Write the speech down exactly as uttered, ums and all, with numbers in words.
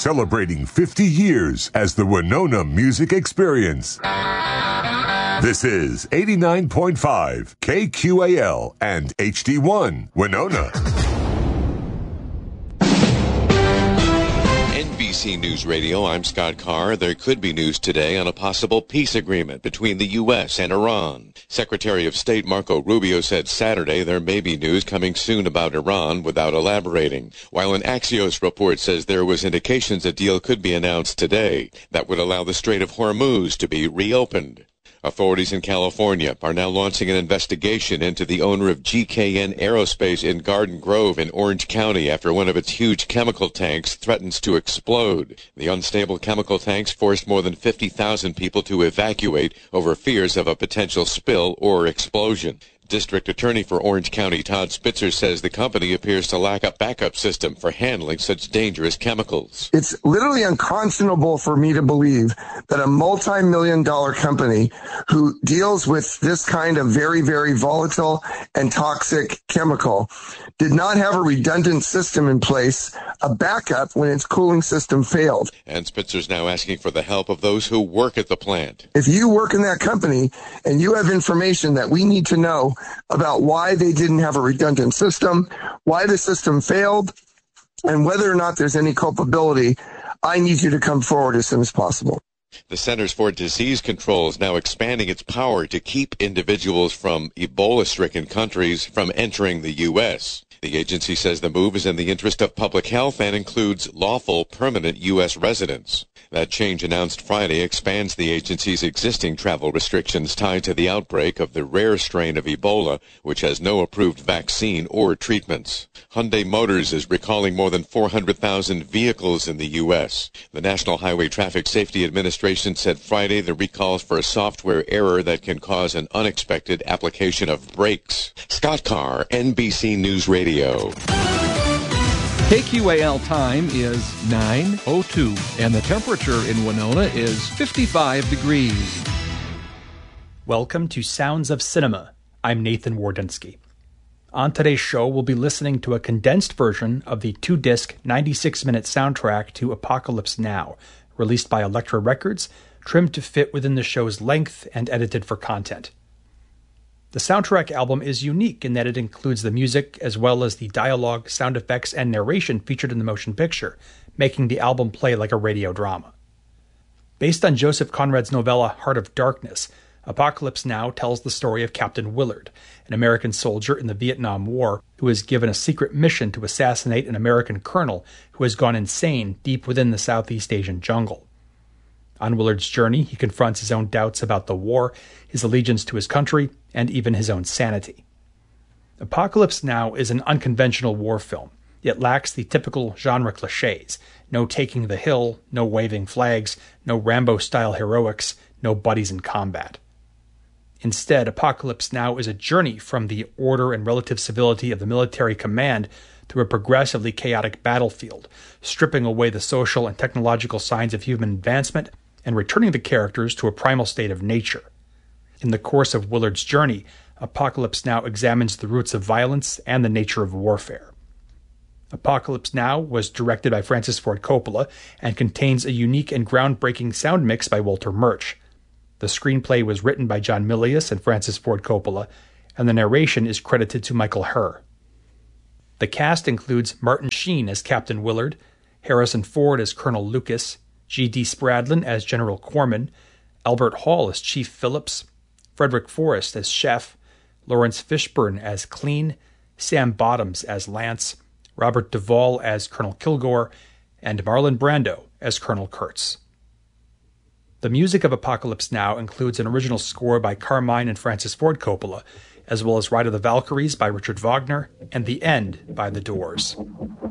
celebrating fifty years as the Winona Music Experience. This is eighty-nine point five K Q A L and H D one Winona. N B C News Radio, I'm Scott Carr. There could be news today on a possible peace agreement between the U S and Iran. Secretary of State Marco Rubio said Saturday there may be news coming soon about Iran without elaborating, while an Axios report says there was indications a deal could be announced today that would allow the Strait of Hormuz to be reopened. Authorities in California are now launching an investigation into the owner of G K N Aerospace in Garden Grove in Orange County after one of its huge chemical tanks threatens to explode. The unstable chemical tanks forced more than fifty thousand people to evacuate over fears of a potential spill or explosion. District Attorney for Orange County Todd Spitzer says the company appears to lack a backup system for handling such dangerous chemicals. It's literally unconscionable for me to believe that a multi-million dollar company who deals with this kind of very, very volatile and toxic chemical did not have a redundant system in place, a backup when its cooling system failed. And Spitzer's now asking for the help of those who work at the plant. If you work in that company and you have information that we need to know about why they didn't have a redundant system, why the system failed, and whether or not there's any culpability, I need you to come forward as soon as possible. The Centers for Disease Control is now expanding its power to keep individuals from Ebola-stricken countries from entering the U S. The agency says the move is in the interest of public health and includes lawful permanent U S residents. That change announced Friday expands the agency's existing travel restrictions tied to the outbreak of the rare strain of Ebola, which has no approved vaccine or treatments. Hyundai Motors is recalling more than four hundred thousand vehicles in the U S. The National Highway Traffic Safety Administration said Friday the recalls for a software error that can cause an unexpected application of brakes. Scott Carr, N B C News Radio. K Q A L time is nine oh two, and the temperature in Winona is fifty-five degrees. Welcome to Sounds of Cinema. I'm Nathan Wardinsky. On today's show, we'll be listening to a condensed version of the two-disc, ninety-six minute soundtrack to Apocalypse Now, released by Elektra Records, trimmed to fit within the show's length and edited for content. The soundtrack album is unique in that it includes the music as well as the dialogue, sound effects, and narration featured in the motion picture, making the album play like a radio drama. Based on Joseph Conrad's novella Heart of Darkness, Apocalypse Now tells the story of Captain Willard, an American soldier in the Vietnam War who is given a secret mission to assassinate an American colonel who has gone insane deep within the Southeast Asian jungle. On Willard's journey, he confronts his own doubts about the war, his allegiance to his country, and even his own sanity. Apocalypse Now is an unconventional war film. It lacks the typical genre cliches. No taking the hill, no waving flags, no Rambo-style heroics, no buddies in combat. Instead, Apocalypse Now is a journey from the order and relative civility of the military command through a progressively chaotic battlefield, stripping away the social and technological signs of human advancement and returning the characters to a primal state of nature. In the course of Willard's journey, Apocalypse Now examines the roots of violence and the nature of warfare. Apocalypse Now was directed by Francis Ford Coppola and contains a unique and groundbreaking sound mix by Walter Murch. The screenplay was written by John Milius and Francis Ford Coppola, and the narration is credited to Michael Herr. The cast includes Martin Sheen as Captain Willard, Harrison Ford as Colonel Lucas, G D Spradlin as General Corman, Albert Hall as Chief Phillips, Frederick Forrest as Chef, Lawrence Fishburne as Clean, Sam Bottoms as Lance, Robert Duvall as Colonel Kilgore, and Marlon Brando as Colonel Kurtz. The music of Apocalypse Now includes an original score by Carmine and Francis Ford Coppola, as well as Ride of the Valkyries by Richard Wagner, and The End by The Doors.